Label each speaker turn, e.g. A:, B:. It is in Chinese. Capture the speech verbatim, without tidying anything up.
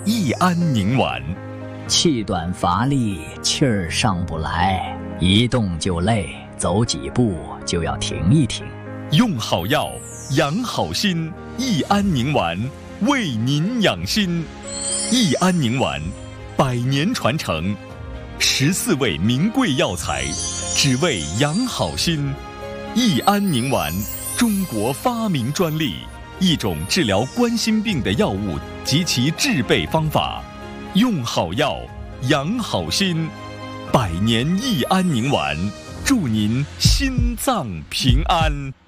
A: 益安宁丸。
B: 气短乏力，气儿上不来，一动就累，走几步就要停一停。
A: 用好药，养好心，益安宁丸为您养心。益安宁丸，百年传承，十四味名贵药材，只为养好心。益安宁丸，中国发明专利，一种治疗冠心病的药物及其制备方法。用好药，养好心，百年益安宁丸，祝您心脏平安。